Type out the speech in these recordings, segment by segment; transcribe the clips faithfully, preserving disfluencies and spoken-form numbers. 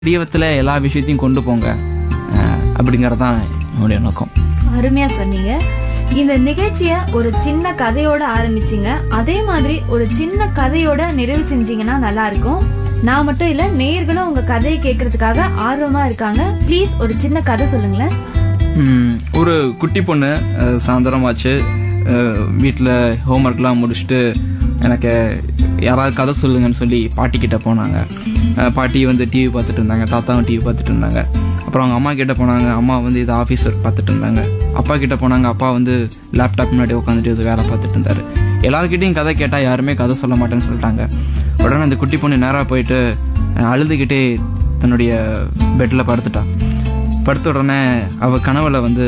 வடிவத்துல எல்லா விஷயத்தையும் கொண்டு போங்க அப்படிங்கறதான் என்னுடைய நோக்கம். அருமையா சொன்னீங்க. இந்த நிகழ்ச்சிய ஒரு சின்ன கதையோட ஆரம்பிச்சீங்க, அதே மாதிரி ஒரு சின்ன கதையோட நிறைவு செஞ்சீங்கன்னா நல்லா இருக்கும். நான் மட்டும் இல்ல, நேயர்களும் உங்க கதையை கேட்கறதுக்காக ஆர்வமா இருக்காங்க. ப்ளீஸ் ஒரு சின்ன கதை சொல்லுங்களேன். ஒரு குட்டி பொண்ணு சாயந்தரமாச்சு, வீட்டில் ஹோம்ஒர்க்லாம் முடிச்சுட்டு எனக்கு யாராவது கதை சொல்லுங்கன்னு சொல்லி பாட்டி கிட்ட போனாங்க. பாட்டி வந்து டிவி பார்த்துட்டு இருந்தாங்க, தாத்தாவும் டிவி பார்த்துட்டு இருந்தாங்க. அப்புறம் அவங்க அம்மா கிட்ட போனாங்க, அம்மா வந்து இது ஆஃபீஸ் ஒர்க் பார்த்துட்டு இருந்தாங்க. அப்பா கிட்ட போனாங்க, அப்பா வந்து லேப்டாப் முன்னாடி உட்காந்துட்டு இது வேலை பார்த்துட்டு இருந்தாரு. எல்லாருக்கிட்டையும் கதை கேட்டால் யாருமே கதை சொல்ல மாட்டேன்னு சொல்லிட்டாங்க. உடனே அந்த குட்டி பொண்ணு நேராக போயிட்டு அழுதுகிட்டே தன்னுடைய பெட்டில் படுத்துட்டா. படுத்த உடனே அவள் கனவுல வந்து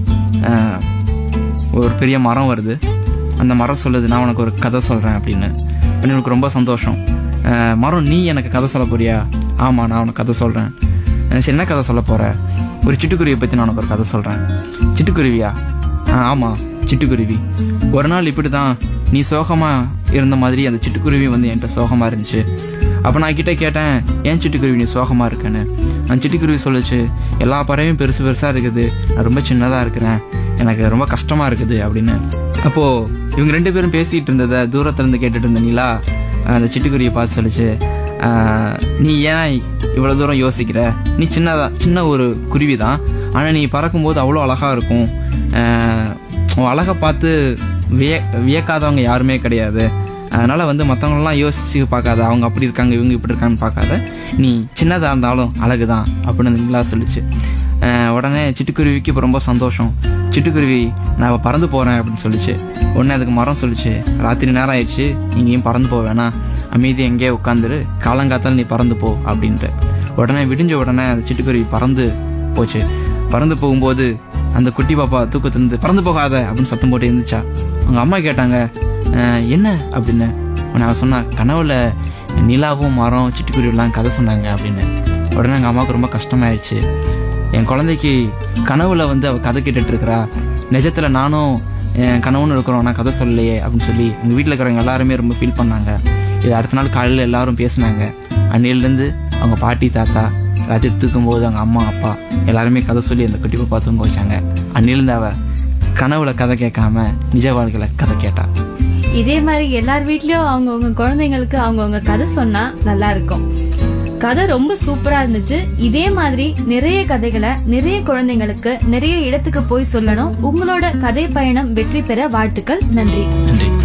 ஒரு பெரிய மரம் வருது. அந்த மரம் சொல்லுது, நான் உனக்கு ஒரு கதை சொல்கிறேன் அப்படின்னு. எனக்கு ரொம்ப சந்தோஷம். மரம், நீ எனக்கு கதை சொல்ல போறியா? ஆமாம், நான் உனக்கு கதை சொல்கிறேன். சரி, என்ன கதை சொல்ல போகிற? ஒரு சிட்டுக்குருவியை பற்றி நான் உனக்கு ஒரு கதை சொல்கிறேன். சிட்டுக்குருவியா? ஆ ஆமாம், சிட்டுக்குருவி. ஒரு நாள் இப்படி தான் நீ சோகமாக இருந்த மாதிரி அந்த சிட்டுக்குருவி வந்து என்கிட்ட சோகமாக இருந்துச்சு. அப்போ நான் கிட்டே கேட்டேன், ஏன் சிட்டுக்குருவி நீ சோகமாக இருக்கேன்னு. அந்த சிட்டுக்குருவி சொல்லிச்சு, எல்லா பறவையும் பெருசு பெருசாக இருக்குது, நான் ரொம்ப சின்னதாக இருக்கிறேன், எனக்கு ரொம்ப கஷ்டமாக இருக்குது அப்படின்னு. அப்போது இவங்க ரெண்டு பேரும் பேசிகிட்டு இருந்ததை தூரத்துலேருந்து கேட்டுட்டு இருந்த நிலா அந்த சிட்டுக்குருவியை பார்த்து சொல்லிச்சு, நீ ஏன் இவ்வளோ தூரம் யோசிக்கிற? நீ சின்னதாக சின்ன ஒரு குருவி தான், ஆனால் நீ பறக்கும்போது அவ்வளோ அழகாக இருக்கும். உன் அழகை பார்த்து விய வியக்காதவங்க யாருமே கிடையாது. அதனால் வந்து மற்றவங்களெலாம் யோசிச்சு பார்க்காத, அவங்க அப்படி இருக்காங்க இவங்க இப்படி இருக்காங்கன்னு பார்க்காத, நீ சின்னதாக இருந்தாலும் அழகு தான் அப்படின்னு அந்த நிலா சொல்லிச்சு. உடனே சிட்டுக்குருவிக்கு இப்போ ரொம்ப சந்தோஷம். சிட்டுக்குருவி, நான் பறந்து போகிறேன் அப்படின்னு சொல்லிச்சு. உடனே அதுக்கு மரம் சொல்லிச்சு, ராத்திரி நேரம் ஆயிடுச்சு, எங்கேயும் பறந்து போ வேணாம், அமைதி எங்கேயே உட்காந்துரு, காலங்காத்தால் நீ பறந்து போ அப்படின்ட்டு. உடனே விடிஞ்ச உடனே அந்த சிட்டுக்குருவி பறந்து போச்சு. பறந்து போகும்போது அந்த குட்டி பாப்பா தூக்கத்திலிருந்து பறந்து போகாத அப்படின்னு சத்தம் போட்டு இருந்துச்சா. அவங்க அம்மா கேட்டாங்க, என்ன அப்படின்னு. உடனே அவன் சொன்னா, கனவுல நிலாவும் மரம் சிட்டுக்குருவிலாம் கதை சொன்னாங்க அப்படின்னு. உடனே எங்கள் அம்மாவுக்கு ரொம்ப கஷ்டமாயிடுச்சு. என் குழந்தைக்கு கனவுல வந்து அவள் கதை கேட்டுட்டு இருக்கிறா, நிஜத்தில் நானும் என் கனவுன்னு இருக்கிறோம், நான் கதை சொல்லலையே அப்படின்னு சொல்லி எங்கள் வீட்டில் இருக்கிறவங்க எல்லாருமே ரொம்ப ஃபீல் பண்ணாங்க. இது அடுத்த நாள் காலையில் எல்லாரும் பேசினாங்க. அன்னையிலேருந்து அவங்க பாட்டி தாத்தா ராத்திரி தூக்கும்போது அவங்க அம்மா அப்பா எல்லாருமே கதை சொல்லி அந்த குட்டி பாப்பா தூங்க வச்சாங்க. அன்னையிலேருந்து அவள் கனவுல கதை கேட்காம நிஜ வாழ்க்கையில் கதை கேட்டா. இதே மாதிரி எல்லார் வீட்லயும் அவங்கவுங்க குழந்தைங்களுக்கு அவங்கவுங்க கதை சொன்னா நல்லா இருக்கும். கதை ரொம்ப சூப்பரா இருந்துச்சு. இதே மாதிரி நிறைய கதைகளை நிறைய குழந்தைங்களுக்கு நிறைய இடத்துக்கு போய் சொல்லணும். உங்களோட கதை பயணம் வெற்றி பெற வாழ்த்துக்கள். நன்றி. நன்றி.